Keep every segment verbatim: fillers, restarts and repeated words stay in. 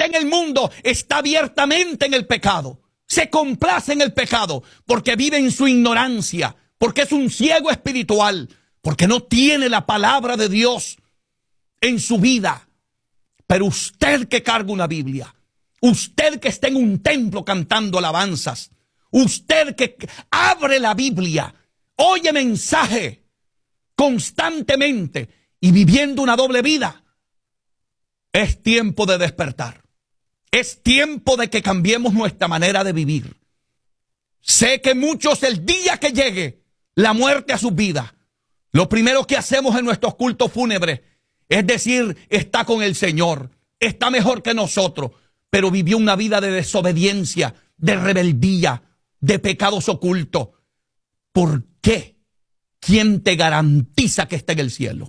está en el mundo está abiertamente en el pecado. Se complace en el pecado porque vive en su ignorancia, porque es un ciego espiritual, porque no tiene la palabra de Dios en su vida. Pero usted que carga una Biblia, usted que está en un templo cantando alabanzas, usted que abre la Biblia, oye mensaje constantemente y viviendo una doble vida, es tiempo de despertar. Es tiempo de que cambiemos nuestra manera de vivir. Sé que muchos, el día que llegue la muerte a sus vidas, lo primero que hacemos en nuestros cultos fúnebres es decir, está con el Señor, está mejor que nosotros, pero vivió una vida de desobediencia, de rebeldía, de pecados ocultos. ¿Por qué? ¿Quién te garantiza que está en el cielo?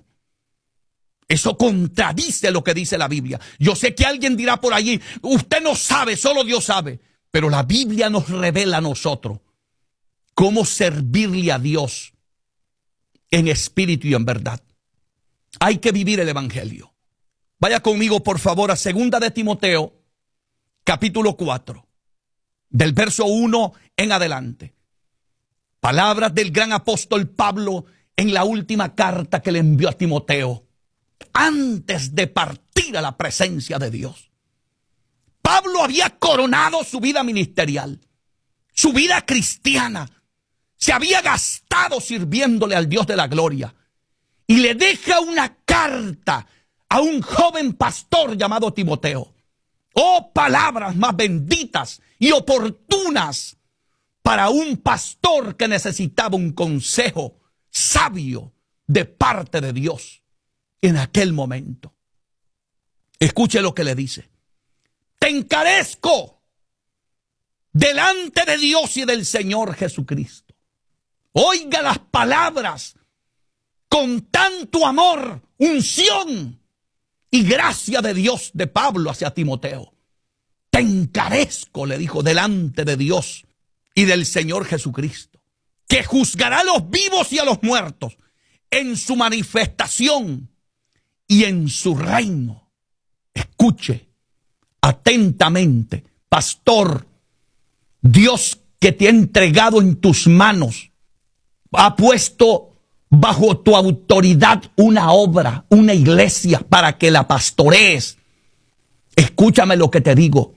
Eso contradice lo que dice la Biblia. Yo sé que alguien dirá por allí, usted no sabe, solo Dios sabe. Pero la Biblia nos revela a nosotros cómo servirle a Dios en espíritu y en verdad. Hay que vivir el evangelio. Vaya conmigo, por favor, a segunda de Timoteo, capítulo cuatro, del verso uno en adelante. Palabras del gran apóstol Pablo en la última carta que le envió a Timoteo, antes de partir a la presencia de Dios. Pablo había coronado su vida ministerial, su vida cristiana. Se había gastado sirviéndole al Dios de la gloria. Y le deja una carta a un joven pastor llamado Timoteo. Oh, palabras más benditas y oportunas para un pastor que necesitaba un consejo sabio de parte de Dios en aquel momento. Escuche lo que le dice. Te encarezco delante de Dios y del Señor Jesucristo. Oiga las palabras con tanto amor, unción y gracia de Dios de Pablo hacia Timoteo. Te encarezco, le dijo, delante de Dios y del Señor Jesucristo, que juzgará a los vivos y a los muertos en su manifestación y en su reino. Escuche atentamente, pastor, Dios que te ha entregado en tus manos, ha puesto bajo tu autoridad una obra, una iglesia para que la pastorees. Escúchame lo que te digo.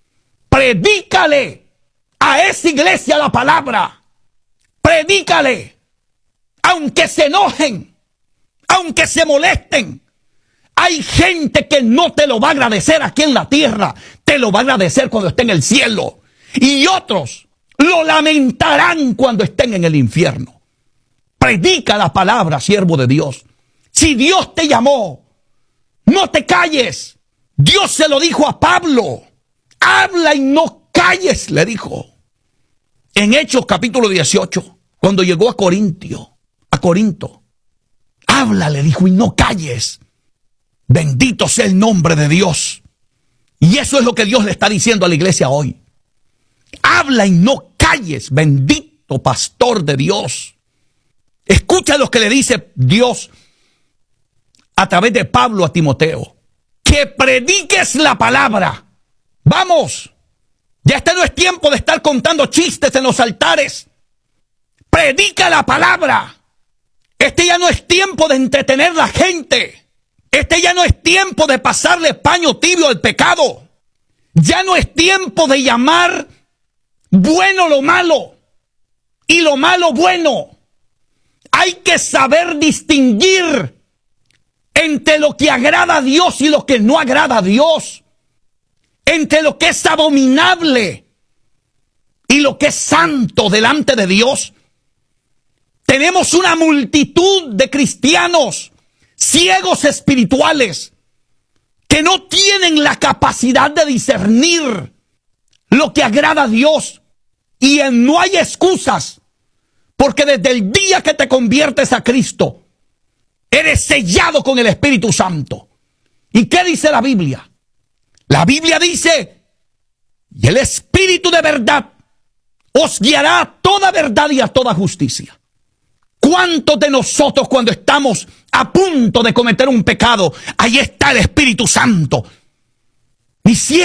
Predícale a esa iglesia la palabra. Predícale. Aunque se enojen, aunque se molesten. Hay gente que no te lo va a agradecer aquí en la tierra. Te lo va a agradecer cuando esté en el cielo. Y otros lo lamentarán cuando estén en el infierno. Predica la palabra, siervo de Dios. Si Dios te llamó, no te calles. Dios se lo dijo a Pablo. Habla y no calles, le dijo. En Hechos capítulo dieciocho, cuando llegó a Corintio, a Corinto. Habla, le dijo, y no calles. Bendito sea el nombre de Dios. Y eso es lo que Dios le está diciendo a la iglesia hoy. Habla y no calles, bendito pastor de Dios. Escucha lo que le dice Dios a través de Pablo a Timoteo. Que prediques la palabra. Vamos. Ya este no es tiempo de estar contando chistes en los altares. Predica la palabra. Este ya no es tiempo de entretener a la gente. Este ya no es tiempo de pasarle paño tibio al pecado. Ya no es tiempo de llamar bueno lo malo y lo malo bueno. Hay que saber distinguir entre lo que agrada a Dios y lo que no agrada a Dios. Entre lo que es abominable y lo que es santo delante de Dios. Tenemos una multitud de cristianos ciegos espirituales que no tienen la capacidad de discernir lo que agrada a Dios. Y no hay excusas. Porque desde el día que te conviertes a Cristo, eres sellado con el Espíritu Santo. ¿Y qué dice la Biblia? La Biblia dice, y el Espíritu de verdad os guiará a toda verdad y a toda justicia. ¿Cuántos de nosotros cuando estamos a punto de cometer un pecado, ahí está el Espíritu Santo? Y si